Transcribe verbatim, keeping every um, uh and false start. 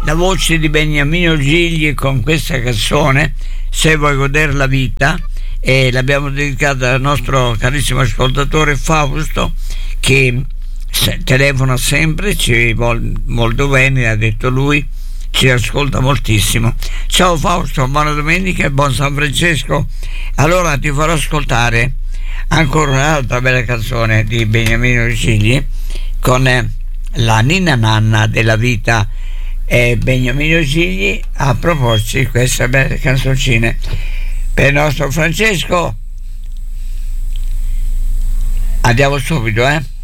la voce di Beniamino Gigli con questa canzone Se vuoi godere la vita, e l'abbiamo dedicata al nostro carissimo ascoltatore Fausto, che telefona sempre, ci vuole molto bene, ha detto lui, ci ascolta moltissimo. Ciao Fausto, buona domenica e buon San Francesco. Allora ti farò ascoltare ancora un'altra bella canzone di Beniamino Gigli con eh, la ninna nanna della vita. E Beniamino Gigli a proporci di queste belle canzoncine per il nostro Francesco. Andiamo subito, eh